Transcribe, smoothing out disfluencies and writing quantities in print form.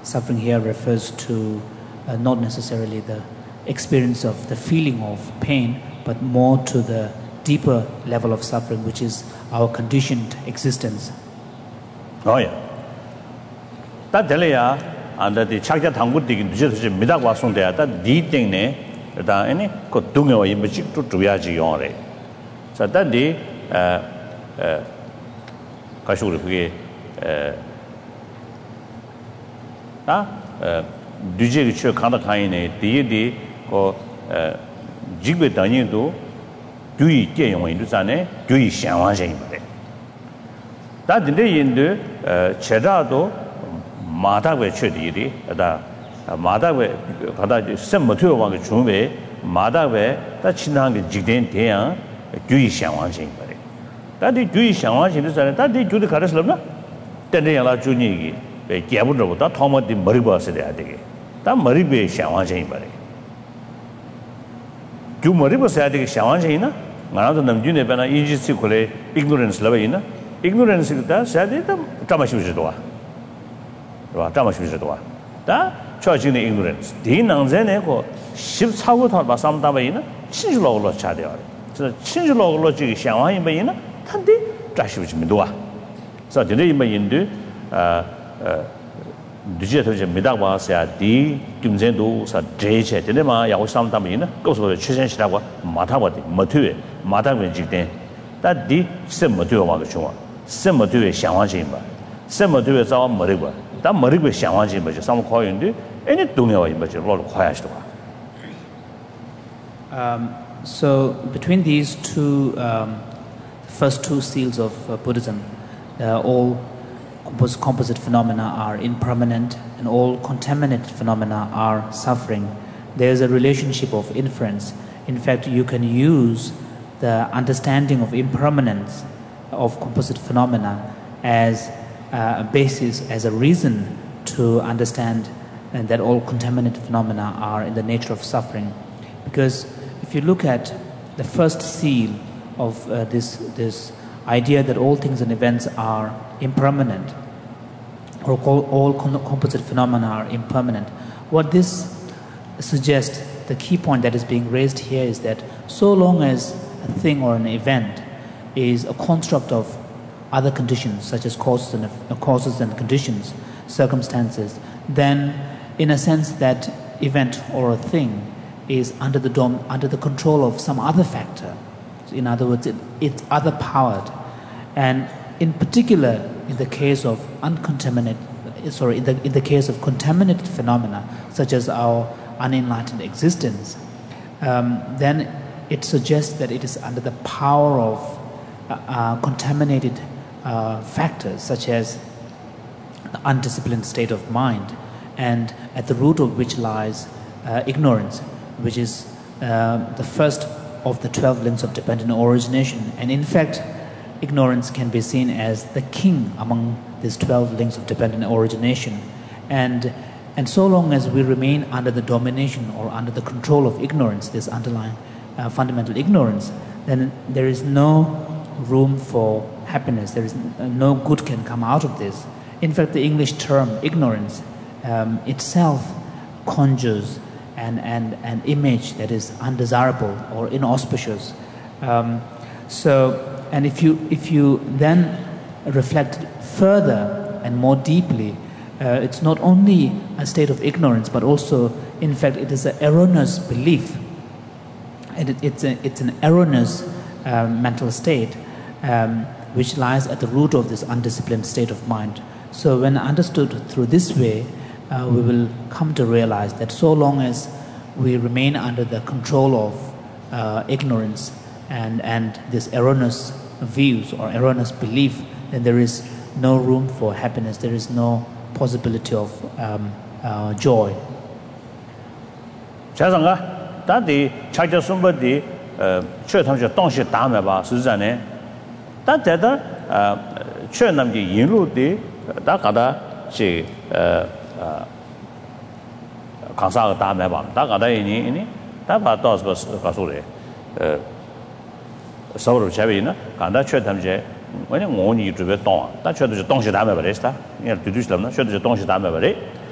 suffering here refers to not necessarily the experience of the feeling of pain, but more to the deeper level of suffering, which is our conditioned existence. Oh yeah. That delaya under the Chakya Tangu digging just Midagwa Sundaya, that deeding that any could do no image to Tuyaji on. So that day, Kashuri, Dujig Chur Kandakaine, Didi, or Jigbe Danido, Dui Jayong into Sane, Dui Shanwajin. That day in the Chedado, Matawe Chedi, that Matawe, Sematua Wang Chumbe, Matawe, that Chinang Jigden Tian, Dui Shanwajin. That is Dui Shanwajin, that is Judy Karaslana, then they allow Juni, Gabudo, that Thomas the Mariba said that Maribe Shanwajin. Do Mariba said Shanwajina, another than Junipana, easy to ignorance lavina. Ignorance is that said it, Tamashudoa. Tamashudoa. That charging the ignorance. Dean and Zeneco, ships how thought by some Tavaina, change law chadia. So change law logic Shawan in Bayina, Tandy, Trash which Medua. So today in Bayindu, digital Midawa said, D, Kimzendo, Sajay, Telema, Yawasam Tamina, goes to the Chisenshitawa, Matawati, Matue, Matawin. That D, same material on the shore. Similar to a Shawanjimba. Similar to a Zaw Mariba. That Mariba Shawanjimba, some call you do any Dunga image of Lord Quiet. So, between these two, first two seals of Buddhism, all composite phenomena are impermanent and all contaminated phenomena are suffering. There is a relationship of inference. In fact, you can use the understanding of impermanence of composite phenomena as a basis, as a reason to understand that all contaminated phenomena are in the nature of suffering. Because if you look at the first seal of this idea that all things and events are impermanent, or all composite phenomena are impermanent, what this suggests, the key point that is being raised here is that so long as a thing or an event is a construct of other conditions, such as causes and conditions, circumstances, then in a sense that event or a thing is under the control of some other factor. So in other words, it's other powered. And in particular, in the case of in the case of contaminated phenomena, such as our unenlightened existence, then it suggests that it is under the power of contaminated factors, such as the undisciplined state of mind, and at the root of which lies ignorance, which is the first of the 12 links of dependent origination. And in fact, ignorance can be seen as the king among these 12 links of dependent origination. And so long as we remain under the domination or under the control of ignorance, this underlying fundamental ignorance, then there is no room for happiness. There is no good can come out of this. In fact, the English term ignorance itself conjures an image that is undesirable or inauspicious. And if you then reflect further and more deeply, it's not only a state of ignorance, but also, in fact, it is an erroneous belief. And it's an erroneous mental state which lies at the root of this undisciplined state of mind. So when understood through this way, we will come to realize that so long as we remain under the control of ignorance and this erroneous views or erroneous belief, then there is no room for happiness, there is no possibility of joy. Tadi Chakya Sumba di Chö Tamsha Tongshi Dame Ba Suzane, that Chö Namji Yinlu di, that Kada Shi Kansa Dame Ba, that Kada ini, that Ba Dos was Kasuri, Sauru Chavina, Kanda Chö Tamje, when you only to be Dong, that Chö Tongshi Dame Barista, you have to do some, Chö Tongshi Dame Bare.